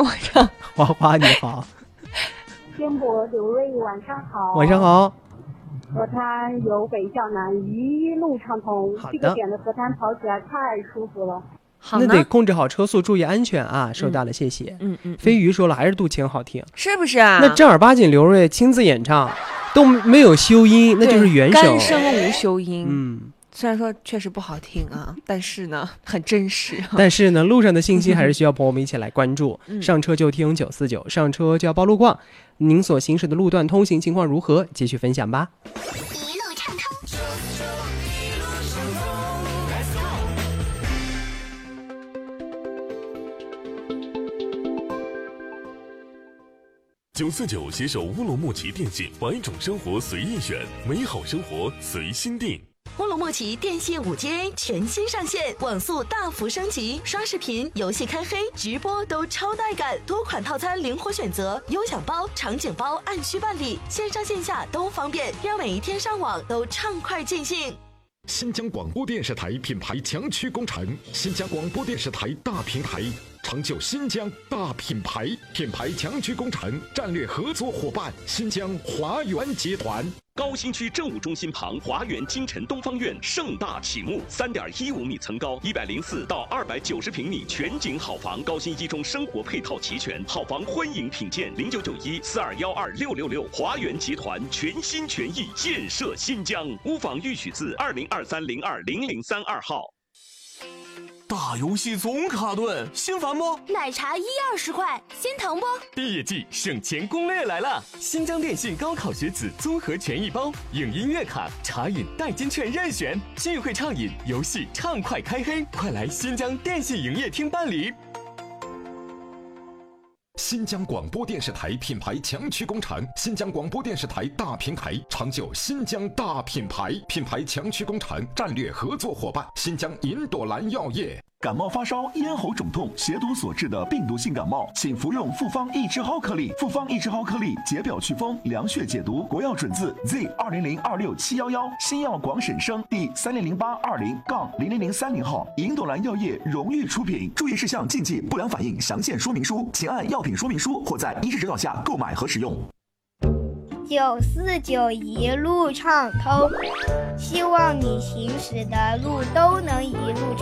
晚上。 花花你好。 天博刘瑞晚上好。 晚上好。 河滩由北向南一路畅通，这个点的河滩跑起来太舒服了。 好， 那得控制好车速，注意安全啊！收到了，谢谢。飞鱼说了，还是杜晴好听， 是不是啊？ 那正儿八经刘瑞亲自演唱，都没有修音，那就是原首， 干声无修音。虽然说确实不好听啊，但是呢很真实。 但是呢，路上的信息还是需要朋友们一起来关注。上车就听949，上车就要报路况。您所行驶的路段通行情况如何？继续分享吧。 一路畅通。 949携手乌鲁木齐电信，百种生活随意选，美好生活随心定。 乌鲁木齐电信5G全新上线，网速大幅升级，刷视频、游戏开黑、直播都超带感，多款套餐灵活选择，优享包、场景包按需办理，线上线下都方便，让每一天上网都畅快尽兴。 新疆广播电视台品牌强区工程，新疆广播电视台大平台，成就新疆大品牌，品牌强区工程战略合作伙伴新疆华源集团。 高新区政务中心旁华源京城东方院盛大启幕，3.15米层高，104到290平米全景好房，高新一中生活配套齐全，好房欢迎品鉴，099142126666，华源集团全心全意建设新疆，屋房预取自2023020032号。 大游戏总卡顿，心烦不？ 奶茶120块，心疼不？ 毕业季省钱攻略来了！新疆电信高考学子综合权益包，影音月卡、茶饮代金券任选，聚会畅饮，游戏畅快开黑，快来新疆电信营业厅办理。 新疆广播电视台品牌强区工程，新疆广播电视台大平台，成就新疆大品牌，品牌强区工程战略合作伙伴新疆银朵兰药业。 感冒发烧、咽喉肿痛、血毒所致的病毒性感冒，请服用复方益智蒿颗粒。复方益智蒿颗粒解表祛风、凉血解毒，国药准字 Z20026711，新药广审生第300820-0030号，银朵兰药业荣誉出品。注意事项、禁忌、不良反应详见说明书，请按药品说明书或在医师指导下购买和使用。 949一路畅通，希望你行驶的路都能一路